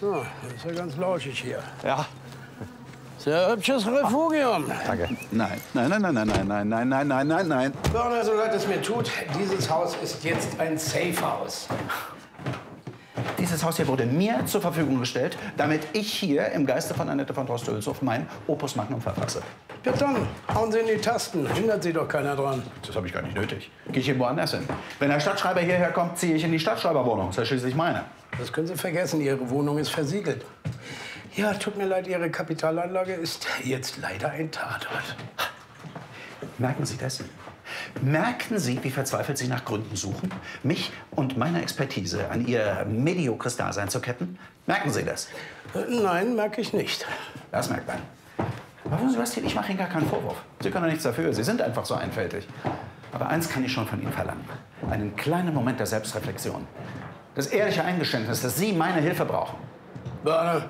Oh, das ist ja ganz lauschig hier. Ja. Sehr hübsches Refugium. Danke. Nein, nein, nein, nein, nein, nein, nein, nein, nein, nein, nein, nein. Börner, so leid es mir tut, dieses Haus ist jetzt ein Safe-Haus. Dieses Haus hier wurde mir zur Verfügung gestellt, damit ich hier im Geiste von Annette von Droste-Hülshoff mein Opus Magnum verfasse. Ja dann, hauen Sie in die Tasten. Hindert Sie doch keiner dran. Das habe ich gar nicht nötig. Gehe ich hier woanders hin. Wenn der Stadtschreiber hierher kommt, ziehe ich in die Stadtschreiberwohnung. Das ist ja schließlich meine. Das können Sie vergessen, Ihre Wohnung ist versiegelt. Ja, tut mir leid, Ihre Kapitalanlage ist jetzt leider ein Tatort. Merken Sie das? Merken Sie, wie verzweifelt Sie nach Gründen suchen, mich und meine Expertise an Ihr mediokres Dasein zu ketten? Merken Sie das? Nein, merke ich nicht. Das merkt man. Aber wissen Sie was, ich mache Ihnen gar keinen Vorwurf. Sie können doch nichts dafür. Sie sind einfach so einfältig. Aber eins kann ich schon von Ihnen verlangen. Einen kleinen Moment der Selbstreflexion. Das ehrliche Eingeständnis, dass Sie meine Hilfe brauchen. Börner,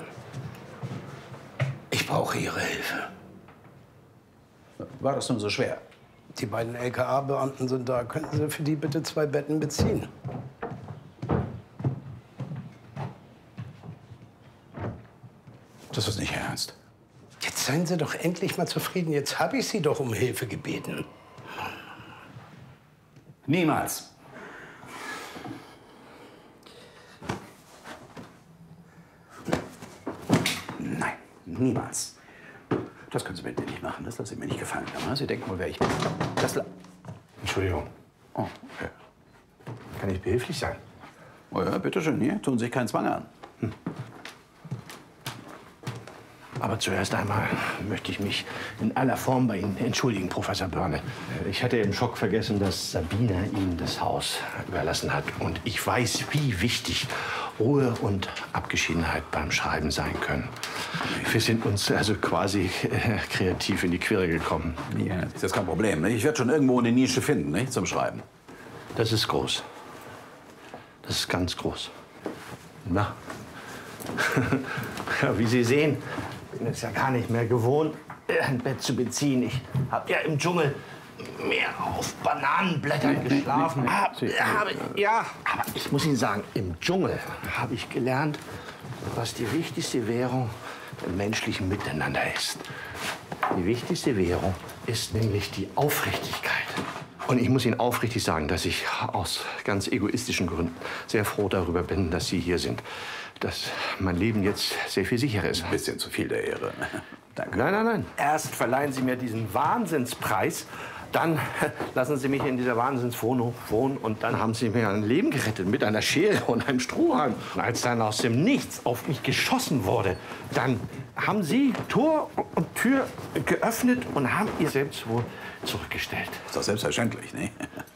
ich brauche Ihre Hilfe. War das nun so schwer? Die beiden LKA-Beamten sind da. Könnten Sie für die bitte 2 Betten beziehen? Das ist nicht Ihr Ernst. Jetzt seien Sie doch endlich mal zufrieden. Jetzt habe ich Sie doch um Hilfe gebeten. Niemals. Nein, niemals. Das können Sie mit mir nicht machen. Das lasse ich mir nicht gefallen. Sie denken wohl, wer ich bin. Entschuldigung. Oh, okay. Kann ich behilflich sein? Oh ja, bitteschön. Hier tun Sie sich keinen Zwang an. Aber zuerst einmal möchte ich mich in aller Form bei Ihnen entschuldigen, Professor Börne. Ich hatte im Schock vergessen, dass Sabina Ihnen das Haus überlassen hat. Und ich weiß, wie wichtig Ruhe und Abgeschiedenheit beim Schreiben sein können. Wir sind uns also quasi kreativ in die Quere gekommen. Ja, das ist kein Problem. Ich werde schon irgendwo eine Nische finden, nicht, zum Schreiben. Das ist groß. Das ist ganz groß. Na, ja, wie Sie sehen, bin es ja gar nicht mehr gewohnt, ein Bett zu beziehen. Ich habe ja im Dschungel mehr auf Bananenblättern geschlafen. Ja, aber ich muss Ihnen sagen, im Dschungel habe ich gelernt, was die wichtigste Währung im menschlichen Miteinander ist. Die wichtigste Währung ist nämlich die Aufrichtigkeit. Und ich muss Ihnen aufrichtig sagen, dass ich aus ganz egoistischen Gründen sehr froh darüber bin, dass Sie hier sind. Dass mein Leben jetzt sehr viel sicherer ist. Ein bisschen zu viel der Ehre. Danke. Nein, nein, nein. Erst verleihen Sie mir diesen Wahnsinnspreis, dann lassen Sie mich in dieser Wahnsinnswohnung wohnen und dann haben Sie mir ein Leben gerettet mit einer Schere und einem Strohhalm. Und als dann aus dem Nichts auf mich geschossen wurde, dann haben Sie Tor und Tür geöffnet und haben Ihr Selbstwohl zurückgestellt. Ist doch selbstverständlich, ne?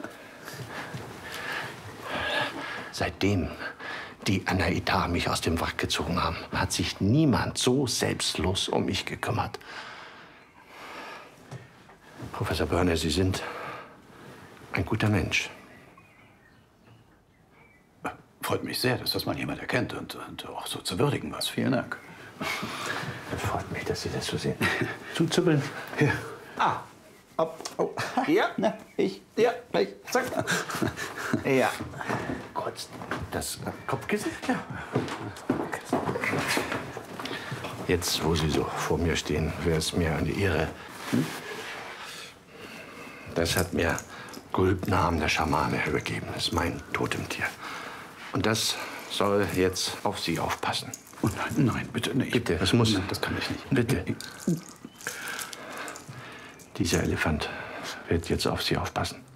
Seitdem die an der Etat mich aus dem Wrack gezogen haben, hat sich niemand so selbstlos um mich gekümmert. Professor Börne, Sie sind ein guter Mensch. Freut mich sehr, dass das mal jemand erkennt und auch so zu würdigen was. Vielen Dank. Das freut mich, dass Sie das so sehen. Zuzippeln. Hier. Ah. Ab. Oh. Ja. Na, ich. Ja, gleich. Zack. Ja. Kurz das Kopfkissen. Ja. Jetzt, wo Sie so vor mir stehen, wäre es mir eine Ehre. Das hat mir Gulbnam, der Schamane, übergeben. Das ist mein Totemtier. Und das soll jetzt auf Sie aufpassen. Oh nein, nein, bitte nicht. Bitte, das muss. Nein, das kann ich nicht. Bitte. Dieser Elefant wird jetzt auf Sie aufpassen.